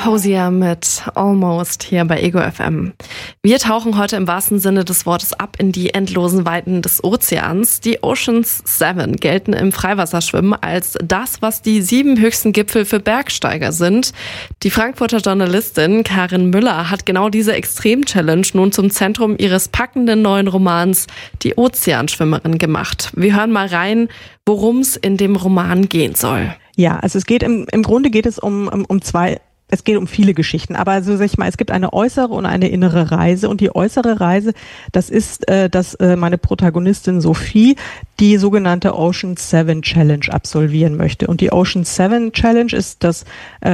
Hosier mit Almost hier bei Ego FM. Wir tauchen heute im wahrsten Sinne des Wortes ab in die endlosen Weiten des Ozeans. Die Oceans 7 gelten im Freiwasserschwimmen als das, was die 7 höchsten Gipfel für Bergsteiger sind. Die Frankfurter Journalistin Karin Müller hat genau diese Extrem-Challenge nun zum Zentrum ihres packenden neuen Romans Die Ozeanschwimmerin gemacht. Wir hören mal rein, worum es in dem Roman gehen soll. Ja, also es geht im Grunde geht es um zwei. Es geht um viele Geschichten, aber so sag ich mal, es gibt eine äußere und eine innere Reise, und die äußere Reise, das ist, dass meine Protagonistin Sophie die sogenannte Oceans 7 Challenge absolvieren möchte. Und die Oceans 7 Challenge ist das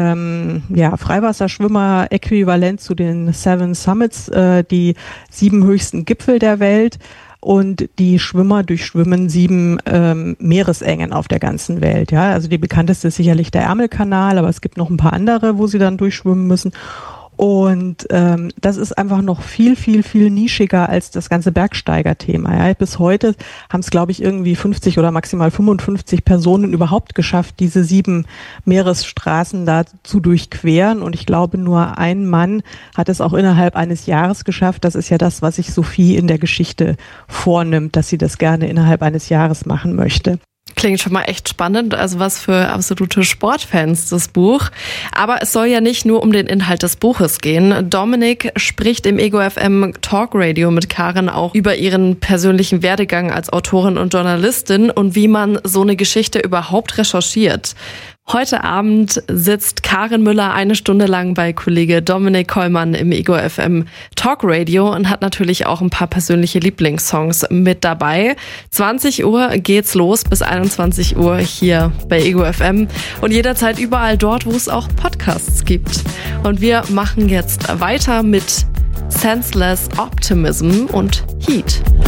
Freiwasserschwimmer-Äquivalent zu den 7 Summits, die 7 höchsten Gipfel der Welt. Und die Schwimmer durchschwimmen 7 Meeresengen auf der ganzen Welt. Ja, also die bekannteste ist sicherlich der Ärmelkanal, aber es gibt noch ein paar andere, wo sie dann durchschwimmen müssen. Und das ist einfach noch viel, viel, viel nischiger als das ganze Bergsteiger-Thema. Ja. Bis heute haben es, glaube ich, irgendwie 50 oder maximal 55 Personen überhaupt geschafft, diese 7 Meeresstraßen da zu durchqueren. Und ich glaube, nur ein Mann hat es auch innerhalb eines Jahres geschafft. Das ist ja das, was sich Sophie in der Geschichte vornimmt, dass sie das gerne innerhalb eines Jahres machen möchte. Klingt schon mal echt spannend, also was für absolute Sportfans, das Buch. Aber es soll ja nicht nur um den Inhalt des Buches gehen. Dominik spricht im Ego FM Talk Radio mit Karin auch über ihren persönlichen Werdegang als Autorin und Journalistin und wie man so eine Geschichte überhaupt recherchiert. Heute Abend sitzt Karin Müller 1 Stunde lang bei Kollege Dominik Kollmann im Ego FM Talk Radio und hat natürlich auch ein paar persönliche Lieblingssongs mit dabei. 20 Uhr geht's los bis 21 Uhr hier bei Ego FM und jederzeit überall dort, wo es auch Podcasts gibt. Und wir machen jetzt weiter mit Senseless Optimism und Heat.